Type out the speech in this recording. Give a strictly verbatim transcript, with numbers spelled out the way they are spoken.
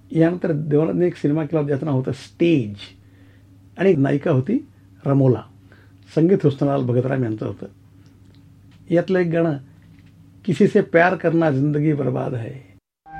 यानंतर देवानंदने एक सिनेमा केला ज्याचं नाव होतं स्टेज आणि नायिका होती रमोला. संगीत हुस्नलाल भगतराम यांचं होतं. यातलं एक गाणं, किसी से प्यार करना जिंदगी बर्बाद है,